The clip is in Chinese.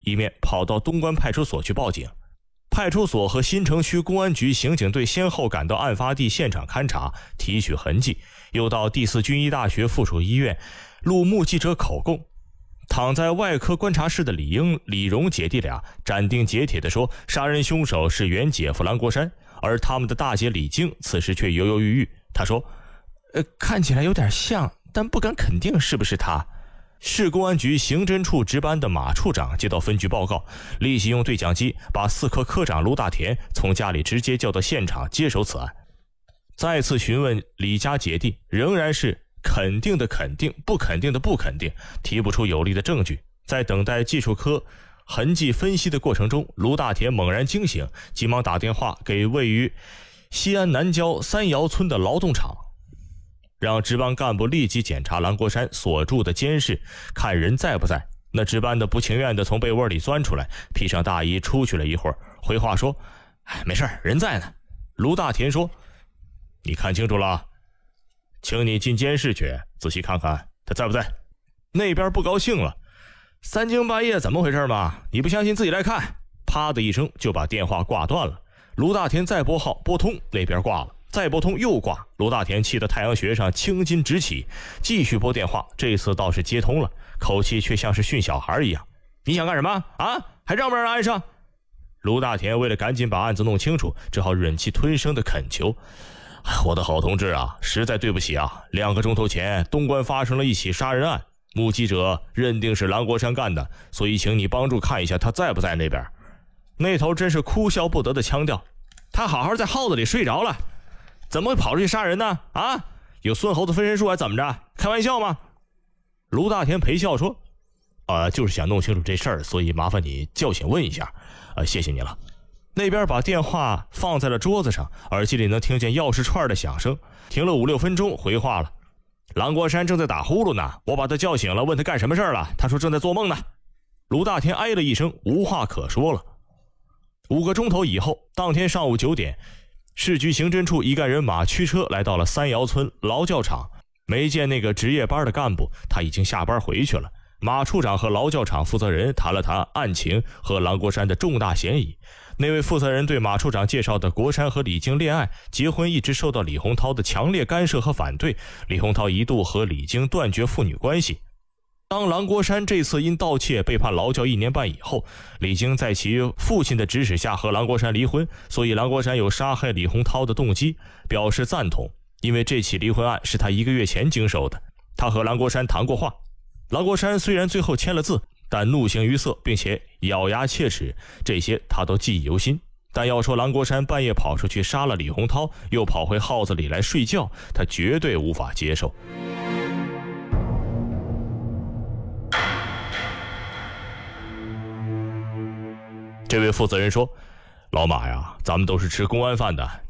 一面跑到东关派出所去报警。派出所和新城区公安局刑警队先后赶到案发地现场勘查，提取痕迹，又到第4军医大学附属医院录目击者口供。躺在外科观察室的李英、李荣姐弟俩斩钉截铁地说，杀人凶手是原姐夫蓝国山，而他们的大姐李晶此时却犹犹豫豫。她说看起来有点像，但不敢肯定是不是他。市公安局刑侦处值班的马处长接到分局报告，立即用对讲机把4科科长卢大田从家里直接叫到现场接手此案。再次询问李家姐弟，仍然是肯定的肯定，不肯定的不肯定，提不出有力的证据。在等待技术科痕迹分析的过程中，卢大田猛然惊醒，急忙打电话给位于西安南郊三窑村的劳动场，让值班干部立即检查蓝国山所住的监室，看人在不在。那值班的不情愿的从被窝里钻出来，披上大衣出去了一会儿，回话说没事，人在呢。卢大田说，你看清楚了，请你进监室去仔细看看他在不在。那边不高兴了，三更半夜怎么回事嘛？你不相信自己来看。啪的一声就把电话挂断了。卢大田再拨号拨通，那边挂了，再拨通又挂。卢大田气得太阳穴上青筋直起，继续拨电话，这次倒是接通了，口气却像是训小孩一样。你想干什么啊？还让不让人安上？卢大田为了赶紧把案子弄清楚，只好忍气吞声的恳求，我的好同志啊，实在对不起啊，2个钟头前东关发生了一起杀人案，目击者认定是蓝国山干的，所以请你帮助看一下他在不在那边。那头真是哭笑不得的腔调，他好好在耗子里睡着了，怎么会跑出去杀人呢？啊，有孙猴子分身术还怎么着？开玩笑吗？卢大田陪笑说，就是想弄清楚这事儿，所以麻烦你叫醒问一下，谢谢你了。那边把电话放在了桌子上，耳机里能听见钥匙串的响声，停了5-6分钟，回话了，蓝国山正在打呼噜呢，我把他叫醒了，问他干什么事了，他说正在做梦呢。卢大田哎了一声，无话可说了。5个钟头以后，当天上午9点，市局刑侦处一干人马驱车来到了三窑村劳教场，没见那个值夜班的干部，他已经下班回去了。马处长和劳教场负责人谈了谈案情和蓝国山的重大嫌疑。那位负责人对马处长介绍的国山和李晶恋爱结婚一直受到李洪涛的强烈干涉和反对，李洪涛一度和李晶断绝父女关系。当蓝国山这次因盗窃被判劳教1年半以后，李晶在其父亲的指使下和蓝国山离婚，所以蓝国山有杀害李洪涛的动机，表示赞同。因为这起离婚案是他1个月前经手的，他和蓝国山谈过话。蓝国山虽然最后签了字，但怒形于色，并且咬牙切齿，这些他都记忆犹新。但要说蓝国山半夜跑出去杀了李洪涛，又跑回耗子里来睡觉，他绝对无法接受。这位负责人说，老马呀，咱们都是吃公安饭的，